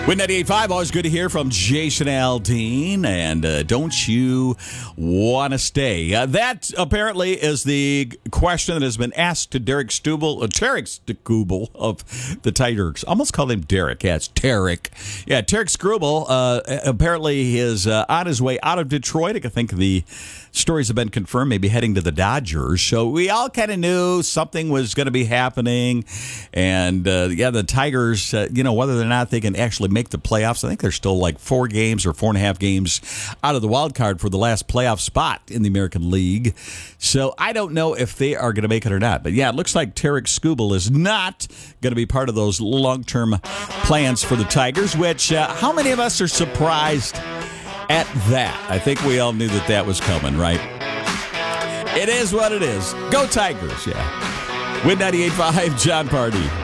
With 98.5, always good to hear from Jason Aldean. And don't you want to stay? That apparently is the question that has been asked to Derek Stubel of the Tigers. Almost called him Derek. Yeah, it's Tarek. Yeah, Tarek Struble apparently is on his way out of Detroit. I think the stories have been confirmed, maybe heading to the Dodgers. So we all kind of knew something was going to be happening. And, the Tigers, whether or not they can actually make the playoffs, I think they're still like 4 games or 4.5 games out of the wild card for the last playoff spot in the American League. So I don't know if they are going to make it or not. But, yeah, it looks like Tarek Struble is not going to be part of those long-term plans for the Tigers, which how many of us are surprised at that? I think we all knew that was coming, right? It is what it is. Go Tigers, yeah. With 98.5, John Party.